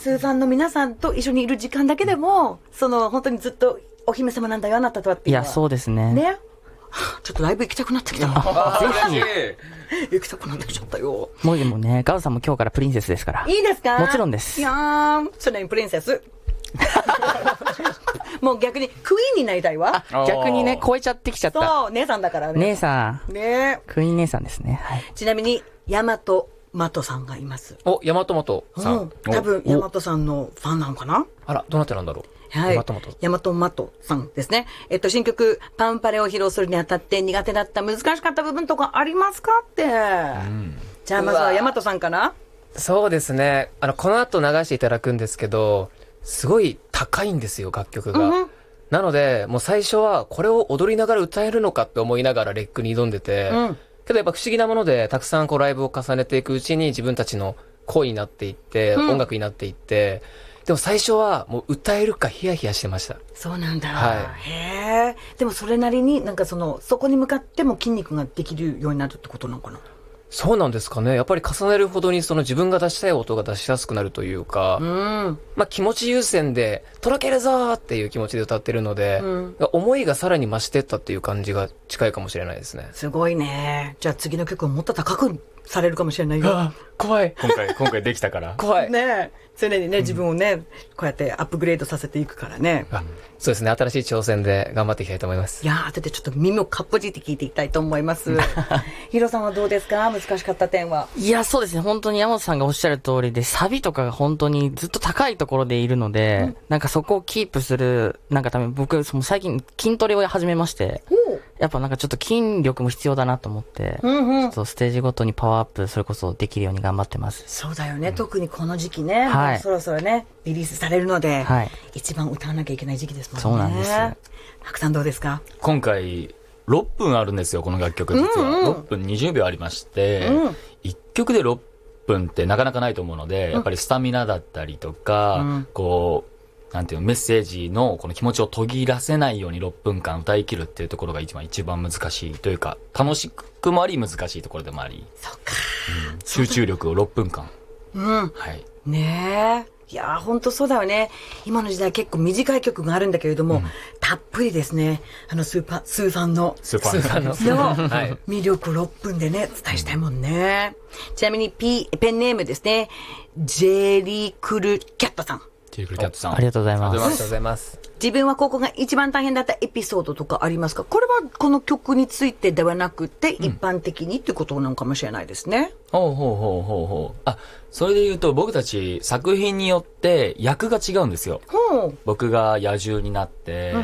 スーファンの皆さんと一緒にいる時間だけでも、本当にずっとお姫様なんだよ、あなたとはっていうのは。 いや、そうですね。 ね。ちょっとライブ行きたくなってきた。 ぜひ。 行きたくなってきちゃったよ。 もうでもね、ガウさんも今日からプリンセスですから。 いいですか？ もちろんです。 いやー、常にプリンセス。もう逆にクイーンになりたいわ。 逆にね、超えちゃってきちゃった。 そう、姉さんだからね。 姉さん。 ね。 クイーン姉さんですね。はい。 ちなみに、ヤマトマトさんがいます。 お、ヤマトマトさん。 多分、ヤマトさんのファンなのかな？ あら、どなたなんだろう。 はい。ヤマトマトさんですね。新曲、パンパレを披露するにあたって苦手だった難しかった部分とかありますかって。じゃあまずはヤマトさんかな？ そうですね。この後流していただくんですけど、すごい高いんですよ、楽曲が。なので、もう最初はこれを踊りながら歌えるのかって思いながらレックに挑んでて、けどやっぱ不思議なもので、たくさんライブを重ねていくうちに自分たちの声になっていって、音楽になっていって、でも最初はもう歌えるかヒヤヒヤしてました。 そうなんだ。 はい。 へえ。でもそれなりになんかそこに向かっても筋肉ができるようになるってことなのかな？ そうなんですかね。やっぱり重ねるほどに自分が出したい音が出しやすくなるというか、まあ気持ち優先で、とろけるぞーっていう気持ちで歌ってるので、思いがさらに増してったっていう感じが近いかもしれないですね。 すごいね。じゃあ次の曲をもっと高くされるかもしれないよ。 あ、怖い。 今回できたから。 怖い。 ね常にね、自分をね、こうやってアップグレードさせていくからね。 そうですね。新しい挑戦で頑張っていきたいと思います。 いやー、だってちょっと耳をかっぽじって聞いていきたいと思います。ヒロさんはどうですか？難しかった点は。 いや、そうですね。本当に山本さんがおっしゃる通りで、サビとかが本当にずっと高いところでいるので、なんかそこをキープする、なんか多分僕、最近筋トレを始めまして、やっぱなんかちょっと筋力も必要だなと思って、ちょっとステージごとにパワーアップ、それこそできるように頑張ってます。 そうだよね。特にこの時期ね、もうそろそろね、リリースされるので、一番歌わなきゃいけない時期ですもんね。 そうなんです。 白さんどうですか？ 今回、6分あるんですよ、この楽曲実は。6分20秒ありまして、1曲で6分ってなかなかないと思うので、やっぱりスタミナだったりとか、なんていうの、メッセージのこの気持ちを途切らせないように6分間歌い切るっていうところが一番難しいというか、楽しくもあり難しいところでもあり。 そっか。 集中力を6分間。はい。 ねえ。いやー、ほんとそうだよね。今の時代結構短い曲があるんだけれども、たっぷりですね。スーファンの魅力6分でね、伝えしたいもんね。ちなみにペンネームですね。ジェリクルキャットさん。 ジェリクルキャットさん。 ありがとうございます。 ありがとうございます。 自分はここが一番大変だったエピソードとかありますか？これはこの曲についてではなくて、一般的にっていうことなのかもしれないですね。 それで言うと僕たち作品によって役が違うんですよ。僕が野獣になって、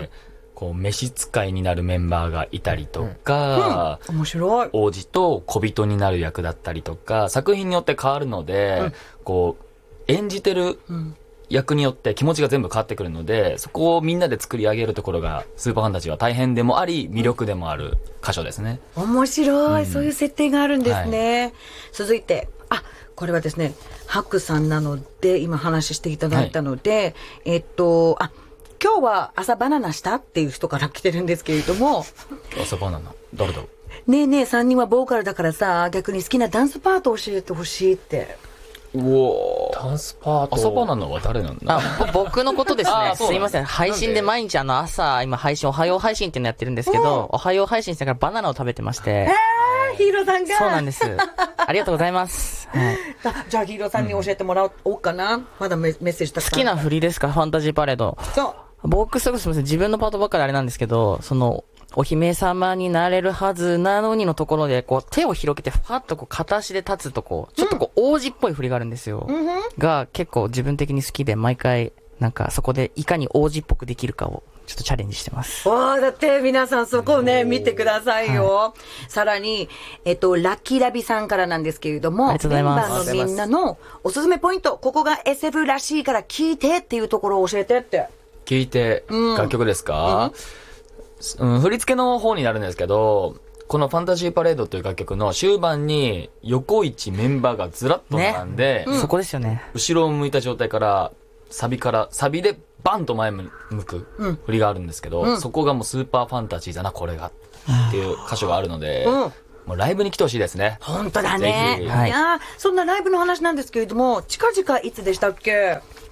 召使いになるメンバーがいたりとか、 面白い。 王子と小人になる役だったりとか、作品によって変わるので、演じてる、役によって気持ちが全部変わってくるので、そこをみんなで作り上げるところがスーパーファンタジーは大変でもあり魅力でもある箇所ですね。 面白い、そういう設定があるんですね。続いてこれはですねハクさんなので今話していただいたので、今日は朝バナナしたっていう人から来てるんですけれども、 朝バナナ誰だろう。ねえねえ3人はボーカルだからさ、逆に好きなダンスパート教えてほしいって。 ダンスパート。朝バナナは誰なんだ？ 僕のことですね。すいません。配信で毎日朝、今配信、おはよう配信っていうのやってるんですけど、おはよう配信してからバナナを食べてまして。 ヒーローさんが。 そうなんです。ありがとうございます。 じゃあヒーローさんに教えてもらおうかな。まだメッセージたくさん。 好きな振りですか？ファンタジーパレード。 そう。 僕、すみません。自分のパートばっかりあれなんですけど、お姫様になれるはずなのにのところで、手を広げて、ファッと片足で立つとちょっと王子っぽい振りがあるんですよ。が、結構自分的に好きで、毎回、なんかそこでいかに王子っぽくできるかを、ちょっとチャレンジしてます。 だって皆さんそこをね、見てくださいよ。さらに、ラッキーラビさんからなんですけれども、 ありがとうございます。 メンバーのみんなのおすすめポイント、ここが SF らしいから聞いてっていうところを教えてって。 聞いて、楽曲ですか？振り付けの方になるんですけど、このファンタジーパレードという楽曲の終盤に横一メンバーがずらっと並んで、 そこですよね。 後ろを向いた状態からサビでバンと前向く振りがあるんですけど、そこがもうスーパーファンタジーだなこれがっていう箇所があるので、もうライブに来てほしいですね。 本当だね。いやそんなライブの話なんですけれども、近々いつでしたっけ？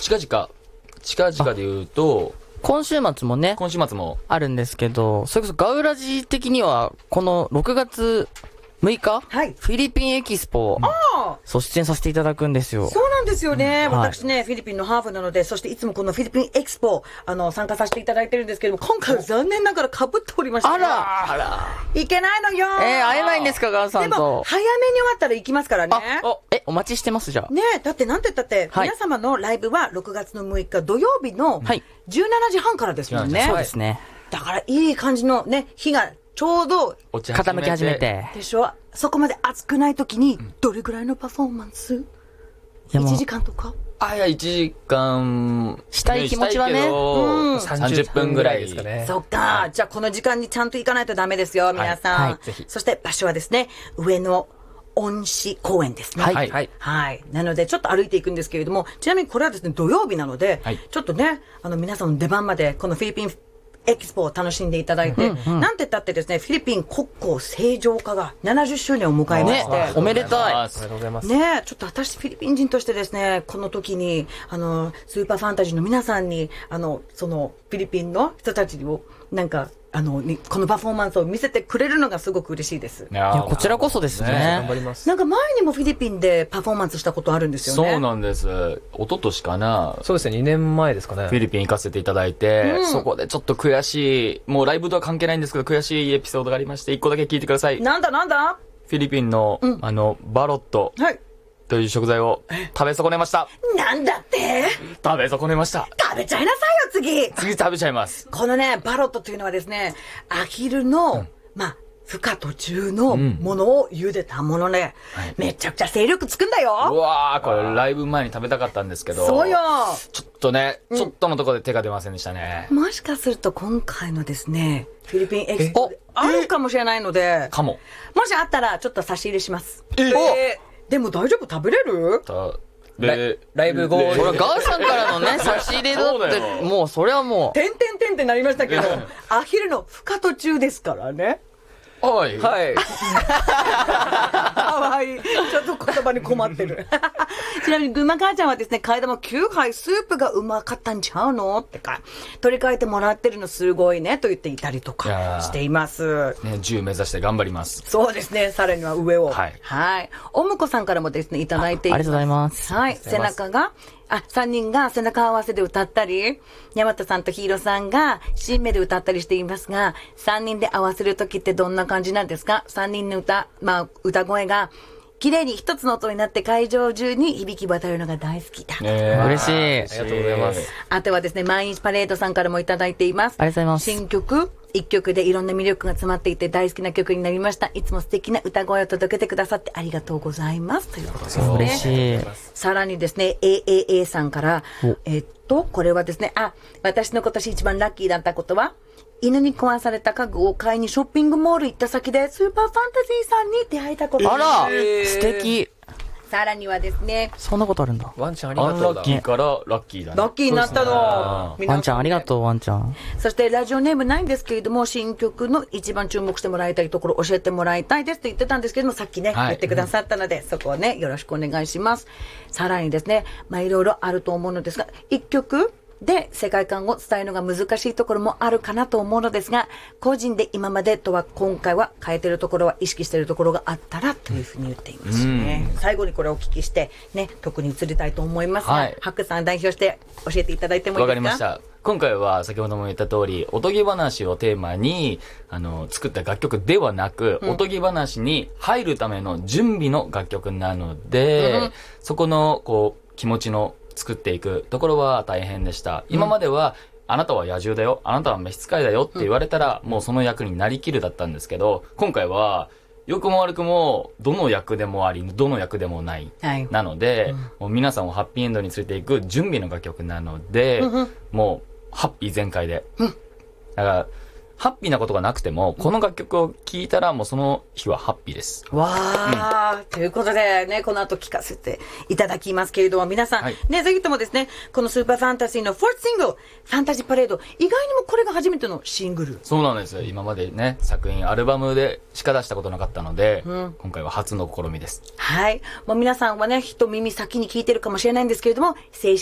近々で言うと、 今週末もね、 今週末もあるんですけど、それこそガウラジ的には、この6月6日、 はい、 フィリピンエキスポ、出演させていただくんですよ。 そうなんですよね。 はい、 私ね、フィリピンのハーフなので、そしていつもこのフィリピンエキスポ、参加させていただいてるんですけども、今回は残念ながら被っておりました。 あらいけないのよ会えないんですか、ガウさんと。 でも、早めに終わったら行きますからね。 お待ちしてます、じゃあ。 ねだってなんて言ったって、はい、皆様のライブは6月の6日土曜日の17時半からですもんね。 そうですね。 だからいい感じのね、日がちょうど傾き始めて。 でしょ。そこまで暑くない時に、どれぐらいのパフォーマンス ?1 時間とかいや、1時間したい気持ちはね、 30分ぐらいですかね。 そっか。じゃあこの時間にちゃんと行かないとダメですよ、皆さん。はい、そして場所はですね、上野恩賜公園ですね。 はい。はい。 はい。なので、ちょっと歩いていくんですけれども、ちなみにこれはですね、土曜日なので、ちょっとね、皆さんの出番まで、このフィリピンエキスポを楽しんでいただいて、なんて言ったってですね、フィリピン国交正常化が70周年を迎えまして、 ね、おめでたい。 ありがとうございます。 ね、ちょっと私フィリピン人としてですね、この時に、スーパーファンタジーの皆さんに、そのフィリピンの人たちを、なんか、このパフォーマンスを見せてくれるのがすごく嬉しいです。 いや、こちらこそですね。 頑張ります。 なんか前にもフィリピンでパフォーマンスしたことあるんですよね。 そうなんです。一昨年かな。 そうですね、2年前ですかね。 フィリピン行かせていただいて、そこでちょっと悔しい、もうライブとは関係ないんですけど、悔しいエピソードがありまして、一個だけ聞いてください。 なんだフィリピンの、バロット。 はい。 という食材を食べ損ねました。 なんだって食べ損ねました。 食べちゃいなさいよ、 次食べちゃいます。 このね、バロットというのはですね、アヒルの、孵化途中のものを茹でたもので、めちゃくちゃ精力つくんだよ。 うわー、これライブ前に食べたかったんですけど。 そうよ。 ちょっとね、ちょっとのところで手が出ませんでしたね。 もしかすると今回のですね、フィリピンエキスポあるかもしれないので、もしあったらちょっと差し入れします。でも大丈夫？食べれる？ ライブ後。 これガウさんからのね、差し入れだって、もうそれはもう。 てんてんてんってなりましたけど、アヒルの孵化途中ですからね。 はい。 はい。 かわいい。ちょっと言葉に困ってる。ちなみに、ぐま母ちゃんはですね、替え玉9杯スープがうまかったんちゃうのってか、取り替えてもらってるのすごいね、と言っていたりとかしています。 ね、10目指して頑張ります。 そうですね、さらには上を。 はい。 はい。おむこさんからもですね、いただいています。 ありがとうございます。 はい。背中が、3人が背中合わせで歌ったり、山田さんとヒーローさんが新芽で歌ったりしていますが、3人で合わせるときってどんな感じなんですか？ 3 人の歌声が、綺麗に一つの音になって会場中に響き渡るのが大好きだ。 嬉しい。 ありがとうございます。 あとはですね、毎日パレードさんからもいただいています。 ありがとうございます。 新曲、一曲でいろんな魅力が詰まっていて大好きな曲になりました。いつも素敵な歌声を届けてくださってありがとうございます。ということですね。 嬉しい。 さらにですね、AAA さんから、これはですね、私の今年一番ラッキーだったことは、犬に壊された家具を買いにショッピングモール行った先でスーパーファンタジーさんに出会えたことです。 あら、素敵。 さらにはですね、 そんなことあるんだ。 ワンちゃんありがとう。 ラッキーからラッキーだね。 ラッキーになったの。 ワンちゃんありがとう、ワンちゃん。 そしてラジオネームないんですけれども、新曲の一番注目してもらいたいところ教えてもらいたいですと言ってたんですけども、さっきね、言ってくださったので、そこをね、よろしくお願いします。さらにですね、いろいろあると思うのですが、一曲で世界観を伝えるのが難しいところもあるかなと思うのですが、個人で今までとは今回は変えてるところは意識してるところがあったらというふうに言っていますね。最後にこれをお聞きしてね、特に移りたいと思いますが、ハックさん代表して教えていただいてもいいですか？ わかりました。今回は先ほども言った通り、おとぎ話をテーマに作った楽曲ではなく、おとぎ話に入るための準備の楽曲なので、そこの気持ちの作っていくところは大変でした。今までは、あなたは野獣だよ、あなたは召使いだよって言われたら、もうその役になりきるだったんですけど、今回は、良くも悪くも、どの役でもあり、どの役でもない。なので、もう皆さんをハッピーエンドに連れていく準備の楽曲なので、もう、ハッピー全開で。だから、ハッピーなことがなくても、この楽曲を聴いたらもうその日はハッピーです。 わー、ということでね、この後聴かせていただきますけれども、皆さん、ね、ぜひともですね、このスーパーファンタジーの4thシングル、ファンタジーパレード、意外にもこれが初めてのシングル。 そうなんですよ。今までね、作品、アルバムでしか出したことなかったので、今回は初の試みです。 はい。もう皆さんはね、耳先に聞いてるかもしれないんですけれども、正式